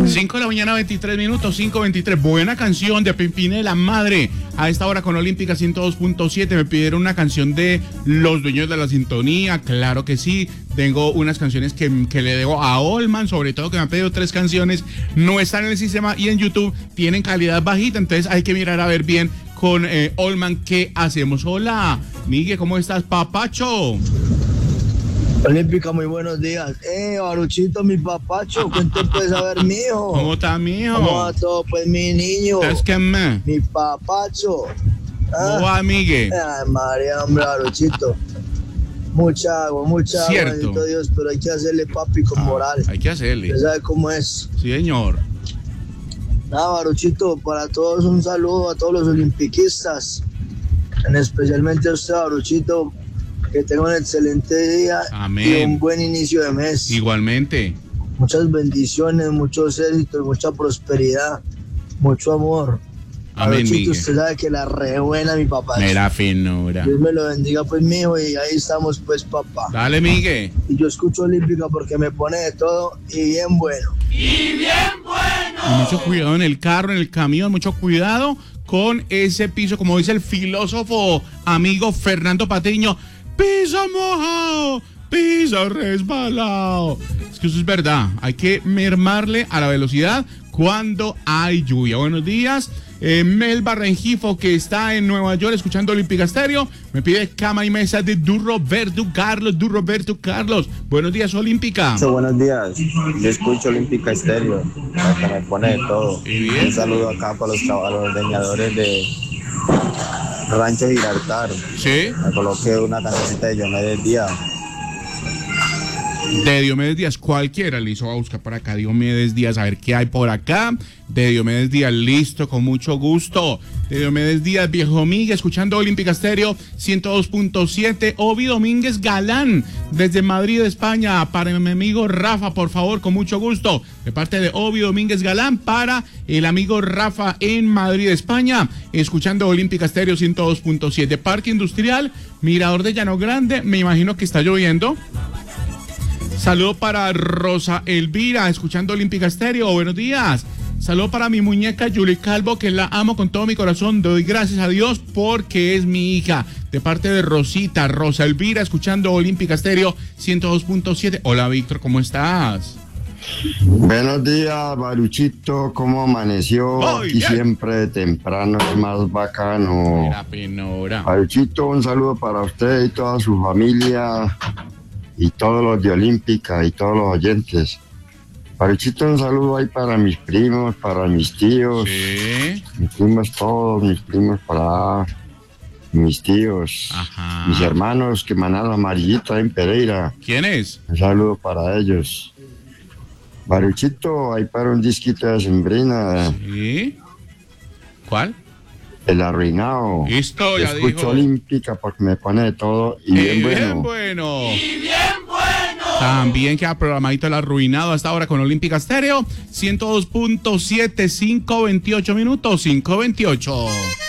5 de la mañana, 23 minutos, 5:23. Buena canción de Pimpinela, madre. A esta hora con Olímpica 102.7 me pidieron una canción de Los Dueños de la Sintonía. Claro que sí. Tengo unas canciones que le debo a Olman, sobre todo que me han pedido 3 canciones. No están en el sistema y en YouTube tienen calidad bajita, entonces hay que mirar a ver bien con Olman qué hacemos. Hola, Miguel, ¿cómo estás, papacho? Olímpica, muy buenos días. Baruchito, mi papacho, ¿cuánto puedes saber, mijo? ¿Cómo está, mijo? ¿Cómo va todo, pues, mi niño? ¿Es que me? Mi papacho. ¿Cómo va, Miguel? Ay, María, hombre, Baruchito. Mucha agua, bendito Dios, pero hay que hacerle, papi, con moral. Hay que hacerle. ¿Usted sabe cómo es? Sí, señor. Nada, Baruchito, para todos un saludo a todos los olimpiquistas, especialmente a usted, Baruchito. Que tenga un excelente día. Amén. Y un buen inicio de mes. Igualmente. Muchas bendiciones, muchos éxitos, mucha prosperidad, mucho amor. Amén, Miguel. Usted sabe que la re buena, mi papá. Mera finura. Dios me lo bendiga, pues, mijo, y ahí estamos, pues, papá. Dale, Miguel. Y yo escucho Olímpica porque me pone de todo y bien bueno. Y bien bueno. Y mucho cuidado en el carro, en el camión, mucho cuidado con ese piso, como dice el filósofo amigo Fernando Patiño. Piso mojado, piso resbalado. Es que eso es verdad. Hay que mermarle a la velocidad cuando hay lluvia. Buenos días. Melba Rengifo, que está en Nueva York escuchando Olímpica Estéreo, me pide cama y mesa de Du Roberto Carlos. Buenos días, Olímpica. Buenos días. Yo escucho Olímpica Estéreo, que me pone de todo. Un saludo acá para los ordeñadores de Rancho Gibraltar. Sí. Me coloqué una cancioncita de Diomedes Díaz. De Diomedes Díaz, cualquiera le hizo a buscar por acá Diomedes Díaz, a ver qué hay por acá. De Diomedes Díaz, listo, con mucho gusto. De Diomedes Díaz, viejo Miguel, escuchando Olímpica Estéreo 102.7. Ovi Domínguez Galán, desde Madrid, España, para mi amigo Rafa, por favor, con mucho gusto. De parte de Ovi Domínguez Galán, para el amigo Rafa en Madrid, España, escuchando Olímpica Estéreo 102.7. Parque Industrial, Mirador de Llano Grande, me imagino que está lloviendo. Saludo para Rosa Elvira, escuchando Olímpica Estéreo. Buenos días. Saludo para mi muñeca Yuli Calvo, que la amo con todo mi corazón. Doy gracias a Dios porque es mi hija. De parte de Rosita, Rosa Elvira, escuchando Olímpica Estéreo 102.7. Hola, Víctor, ¿cómo estás? Buenos días, Baruchito. ¿Cómo amaneció? Aquí siempre temprano es más bacano. Mira, penora. Baruchito, un saludo para usted y toda su familia. Y todos los de Olímpica y todos los oyentes. Baruchito, un saludo ahí para mis primos, para mis tíos. Sí. Mis primos todos, mis primos para mis tíos. Ajá. Mis hermanos que mandan amarillito en Pereira. ¿Quién es? Un saludo para ellos. Baruchito, ahí para un disquito de Sembrina. Sí. ¿Cuál? El Arruinado. Listo, ya escucho dijo. Olímpica porque me pone de todo y bien bueno. También queda programadito El Arruinado hasta ahora con Olímpica Estéreo 102.7, 5:28 minutos, 5:28.